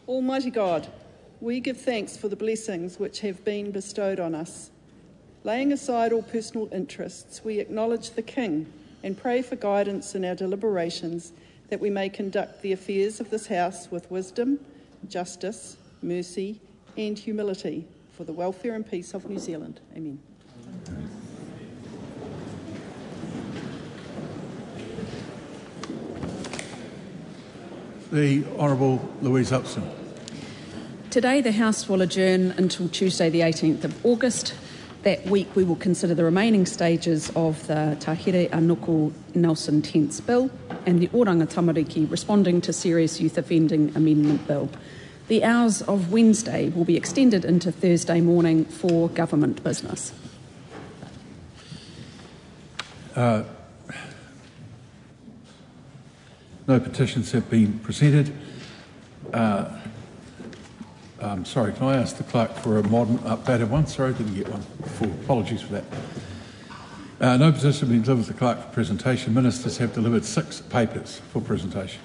Almighty God, we give thanks for the blessings which have been bestowed on us. Laying aside all personal interests, we acknowledge the King and pray for guidance in our deliberations, that we may conduct the affairs of this House with wisdom, justice, mercy and humility for the welfare and peace of New Zealand. Amen. The Honourable Louise Upson. Today the House will adjourn until Tuesday the 18th of August. That week we will consider the remaining stages of the Tahere Anoko Nelson Tents Bill and the Oranga Tamariki Responding to Serious Youth Offending Amendment Bill. The hours of Wednesday will be extended into Thursday morning for government business. No petitions have been presented. Sorry, can I ask the clerk for a modern updated one? Sorry, I didn't get one before. Apologies for that. No petitions have been delivered to the clerk for presentation. Ministers have delivered 6 papers for presentation.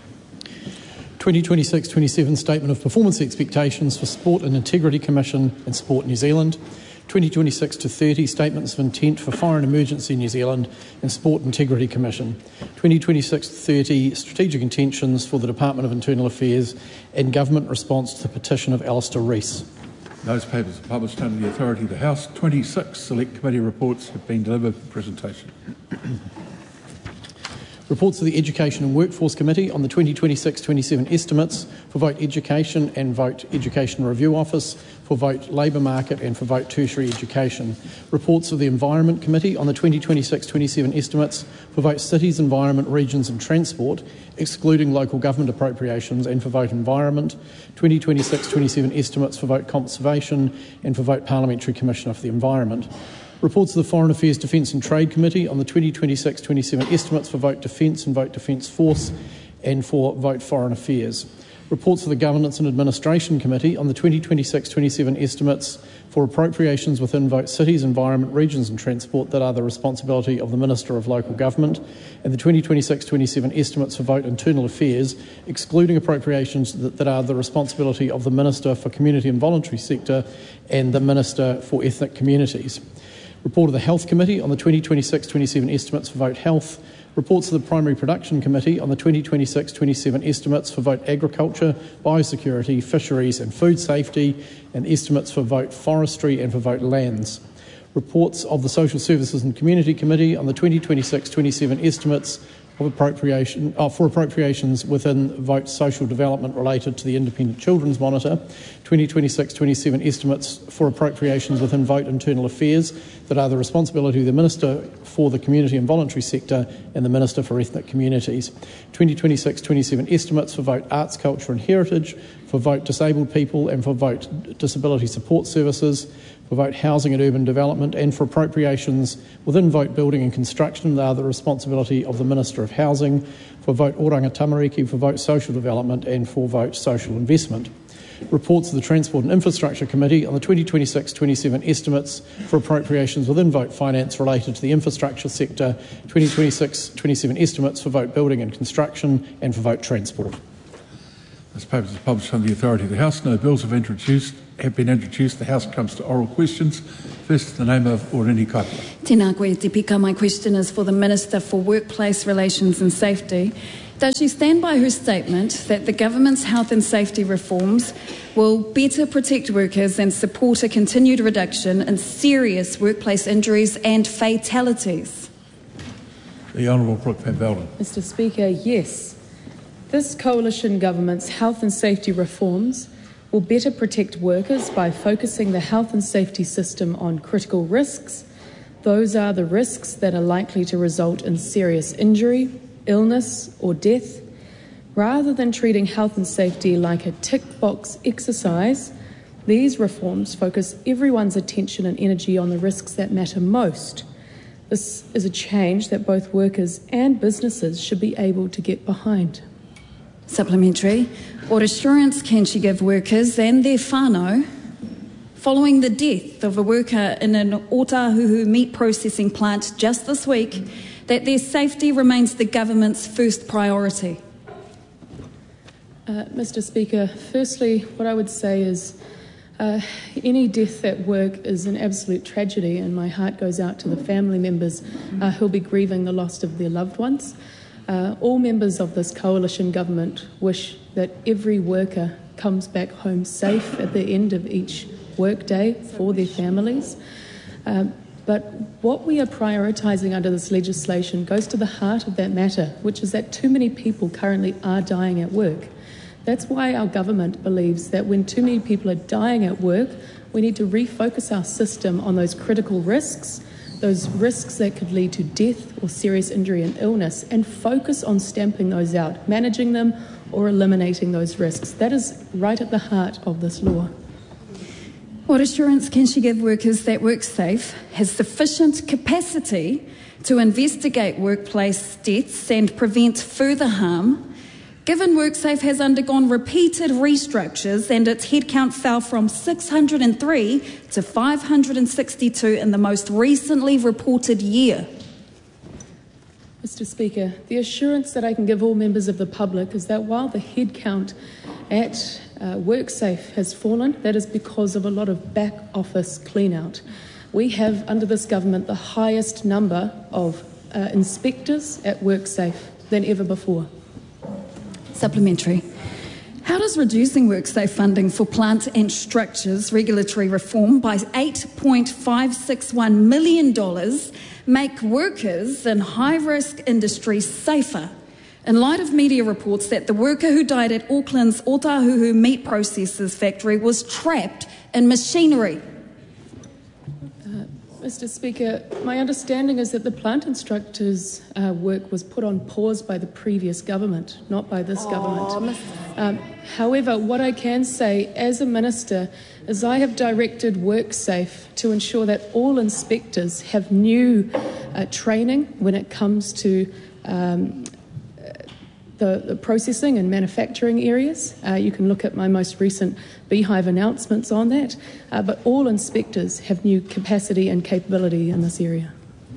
2026-27 Statement of Performance Expectations for Sport and Integrity Commission and Sport New Zealand. 2026-30 Statements of Intent for Foreign Emergency New Zealand and Sport Integrity Commission. 2026-30 Strategic Intentions for the Department of Internal Affairs and Government Response to the Petition of Alistair Rees. Those papers are published under the authority of the House. 26 Select Committee reports have been delivered for presentation. Reports of the Education and Workforce Committee on the 2026-27 estimates for Vote Education and Vote Education Review Office, for Vote Labour Market and for Vote Tertiary Education. Reports of the Environment Committee on the 2026-27 estimates for Vote Cities, Environment, Regions and Transport, excluding local government appropriations, and for Vote Environment. 2026-27 estimates for Vote Conservation and for Vote Parliamentary Commissioner for the Environment. Reports of the Foreign Affairs, Defence and Trade Committee on the 2026-27 estimates for Vote Defence and Vote Defence Force and for Vote Foreign Affairs. Reports of the Governance and Administration Committee on the 2026-27 estimates for appropriations within Vote Cities, Environment, Regions and Transport that are the responsibility of the Minister of Local Government, and the 2026-27 estimates for Vote Internal Affairs, excluding appropriations that are the responsibility of the Minister for Community and Voluntary Sector and the Minister for Ethnic Communities. Report of the Health Committee on the 2026-27 estimates for Vote Health. Reports of the Primary Production Committee on the 2026-27 estimates for Vote Agriculture, Biosecurity, Fisheries and Food Safety, and estimates for Vote Forestry and for Vote Lands. Reports of the Social Services and Community Committee on the 2026-27 estimates of appropriations within Vote Social Development related to the Independent Children's Monitor, 2026-27 estimates for appropriations within Vote Internal Affairs that are the responsibility of the Minister for the Community and Voluntary Sector and the Minister for Ethnic Communities, 2026-27 estimates for Vote Arts, Culture and Heritage, for Vote Disabled People and for Vote Disability Support Services, for Vote Housing and Urban Development, and for appropriations within Vote Building and Construction that are the responsibility of the Minister of Housing, for Vote Oranga Tamariki, for Vote Social Development and for Vote Social Investment. Reports of the Transport and Infrastructure Committee on the 2026-27 estimates for appropriations within Vote Finance related to the infrastructure sector, 2026-27 estimates for Vote Building and Construction and for Vote Transport. This paper is published under the authority of the House. No bills have been introduced. The House comes to oral questions. First, in the name of Orini Kaipara. Tēnā koe te pika. My question is for the Minister for Workplace Relations and Safety. Does she stand by her statement that the government's health and safety reforms will better protect workers and support a continued reduction in serious workplace injuries and fatalities? The Honourable Brooke Van Velden. Mr. Speaker, yes. This coalition government's health and safety reforms will better protect workers by focusing the health and safety system on critical risks. Those are the risks that are likely to result in serious injury, illness or death. Rather than treating health and safety like a tick-box exercise, these reforms focus everyone's attention and energy on the risks that matter most. This is a change that both workers and businesses should be able to get behind. Supplementary. What assurance can she give workers and their whānau following the death of a worker in an Otahuhu meat processing plant just this week that their safety remains the government's first priority? Mr. Speaker, firstly, what I would say is any death at work is an absolute tragedy, and my heart goes out to the family members who'll be grieving the loss of their loved ones. All members of this coalition government wish that every worker comes back home safe at the end of each workday for their families. But what we are prioritising under this legislation goes to the heart of that matter, which is that too many people currently are dying at work. That's why our government believes that when too many people are dying at work, we need to refocus our system on those critical risks, those risks that could lead to death or serious injury and illness, and focus on stamping those out, managing them or eliminating those risks. That is right at the heart of this law. What assurance can she give workers that WorkSafe has sufficient capacity to investigate workplace deaths and prevent further harm, given WorkSafe has undergone repeated restructures and its headcount fell from 603 to 562 in the most recently reported year? Mr. Speaker, the assurance that I can give all members of the public is that while the headcount at WorkSafe has fallen, that is because of a lot of back office clean-out. We have, under this government, the highest number of inspectors at WorkSafe than ever before. Supplementary. How does reducing WorkSafe funding for plant and structures regulatory reform by $8.561 million make workers in high-risk industries safer, in light of media reports that the worker who died at Auckland's Otahuhu meat processors factory was trapped in machinery? Mr. Speaker, my understanding is that the plant instructors' work was put on pause by the previous government, not by this government. However, what I can say as a minister is I have directed WorkSafe to ensure that all inspectors have new training when it comes to the processing and manufacturing areas. You can look at my most recent Beehive announcements on that, but all inspectors have new capacity and capability in this area.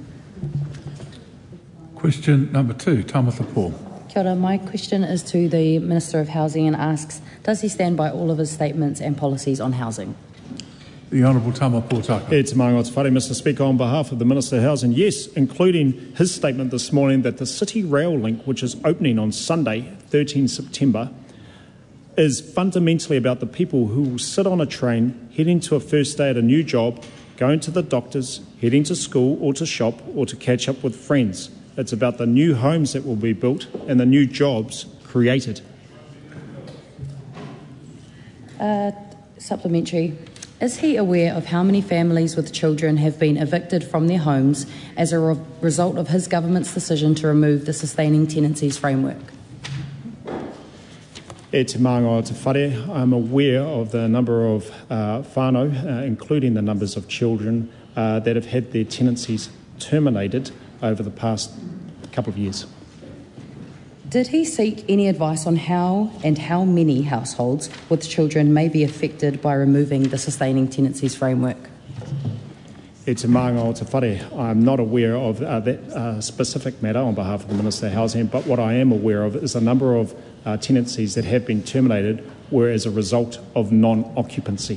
Question number 2, Tamatha Paul. Kia ora, my question is to the Minister of Housing and asks, does he stand by all of his statements and policies on housing? The Honourable Tama Potaka. E te maunga o te whare, Mr. Speaker, on behalf of the Minister of Housing, yes, including his statement this morning that the City Rail Link, which is opening on Sunday, 13 September, is fundamentally about the people who will sit on a train, heading to a first day at a new job, going to the doctors, heading to school or to shop or to catch up with friends. It's about the new homes that will be built and the new jobs created. Supplementary. Is he aware of how many families with children have been evicted from their homes as a result of his government's decision to remove the Sustaining Tenancies Framework? E te maunga o te whare, I'm aware of the number of whānau, including the numbers of children that have had their tenancies terminated over the past couple of years. Did he seek any advice on how and how many households with children may be affected by removing the Sustaining Tenancies Framework? E te maunga o te whare, I'm not aware of that specific matter on behalf of the Minister of Housing, but what I am aware of is a number of tenancies that have been terminated were as a result of non-occupancy.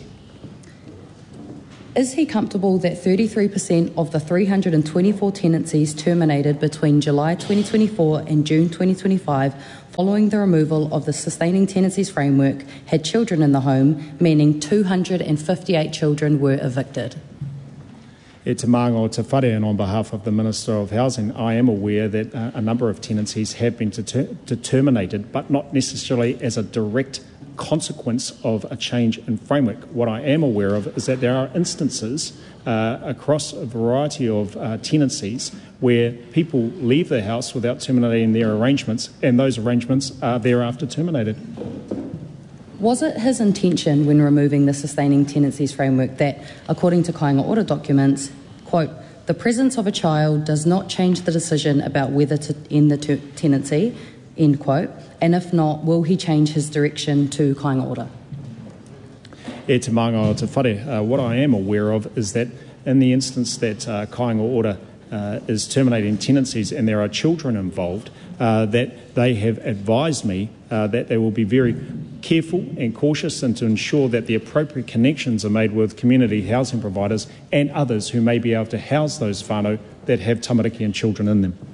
Is he comfortable that 33% of the 324 tenancies terminated between July 2024 and June 2025 following the removal of the Sustaining Tenancies Framework had children in the home, meaning 258 children were evicted? E te maunga o te whare, and on behalf of the Minister of Housing, I am aware that a number of tenancies have been terminated, but not necessarily as a direct consequence of a change in framework. What I am aware of is that there are instances across a variety of tenancies where people leave their house without terminating their arrangements, and those arrangements are thereafter terminated. Was it his intention when removing the Sustaining Tenancies Framework that, according to Kāinga Ora documents, quote, the presence of a child does not change the decision about whether to end the tenancy, end quote, and if not, will he change his direction to Kāinga Ora? E te maunga o te whare, what I am aware of is that in the instance that Kāinga Ora is terminating tenancies and there are children involved, that they have advised me that they will be very careful and cautious and to ensure that the appropriate connections are made with community housing providers and others who may be able to house those whānau that have tamariki and children in them.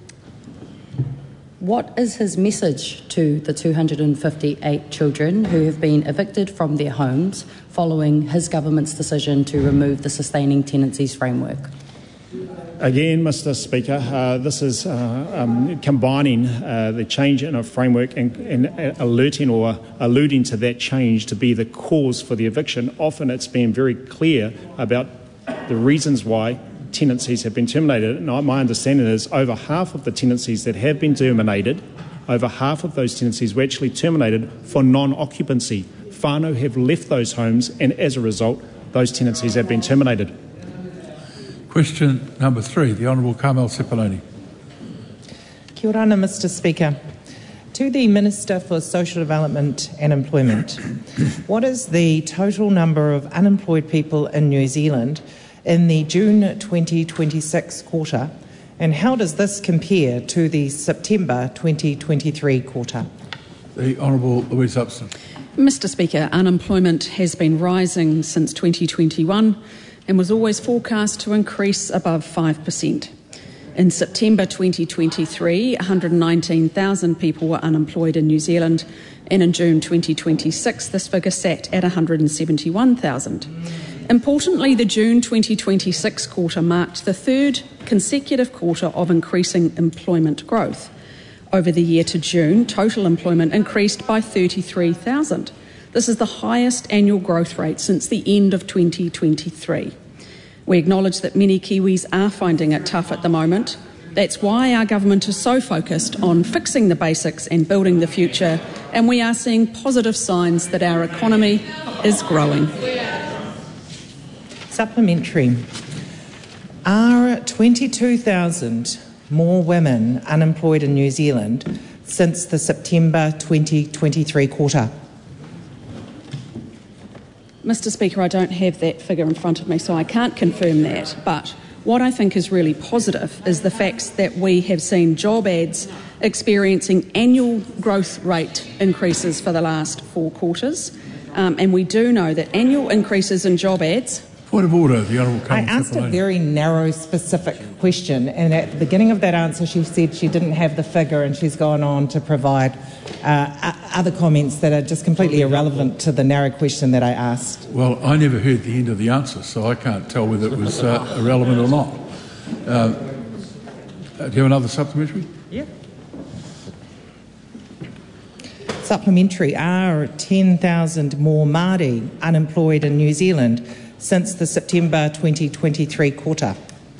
What is his message to the 258 children who have been evicted from their homes following his government's decision to remove the sustaining tenancies framework? Again, Mr Speaker, this is combining the change in a framework and alerting or alluding to that change to be the cause for the eviction. Often it's been very clear about the reasons why tenancies have been terminated. And my understanding is over half of the tenancies that have been terminated, over half of those tenancies were actually terminated for non-occupancy. Whānau have left those homes and as a result, those tenancies have been terminated. Question number 3, the Honourable Carmel Sepuloni. Kia ora, Mr Speaker. To the Minister for Social Development and Employment, what is the total number of unemployed people in New Zealand in the June 2026 quarter, and how does this compare to the September 2023 quarter? The Honourable Louise Upston. Mr Speaker, unemployment has been rising since 2021 and was always forecast to increase above 5%. In September 2023, 119,000 people were unemployed in New Zealand, and in June 2026 this figure sat at 171,000. Importantly, the June 2026 quarter marked the third consecutive quarter of increasing employment growth. Over the year to June, total employment increased by 33,000. This is the highest annual growth rate since the end of 2023. We acknowledge that many Kiwis are finding it tough at the moment. That's why our government is so focused on fixing the basics and building the future, and we are seeing positive signs that our economy is growing. Supplementary. Are 22,000 more women unemployed in New Zealand since the September 2023 quarter? Mr Speaker, I don't have that figure in front of me, so I can't confirm that. But what I think is really positive is the fact that we have seen job ads experiencing annual growth rate increases for the last 4 quarters. And we do know that annual increases in job ads... Point of order, the Honourable Carmel Sepuloni. I asked a very narrow, specific question, and at the beginning of that answer she said she didn't have the figure, and she's gone on to provide other comments that are just completely irrelevant to the narrow question that I asked. Well, I never heard the end of the answer, so I can't tell whether it was irrelevant or not. Do you have another supplementary? Yeah. Supplementary. Are 10,000 more Māori unemployed in New Zealand since the September 2023 quarter?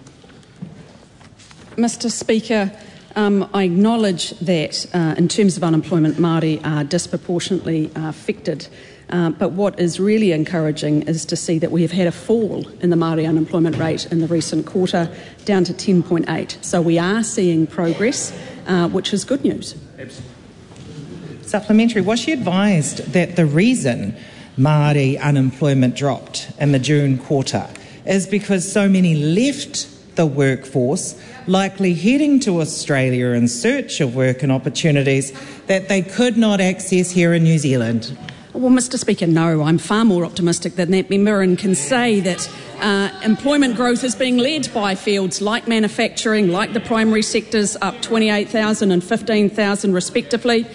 Mr Speaker, I acknowledge that in terms of unemployment, Māori are disproportionately affected. But what is really encouraging is to see that we have had a fall in the Māori unemployment rate in the recent quarter, down to 10.8. So we are seeing progress, which is good news. Supplementary. Was she advised that the reason Māori unemployment dropped in the June quarter is because so many left the workforce, likely heading to Australia in search of work and opportunities that they could not access here in New Zealand? Well, Mr Speaker, no, I'm far more optimistic than that member and can say that employment growth is being led by fields like manufacturing, like the primary sectors, up 28,000 and 15,000 respectively.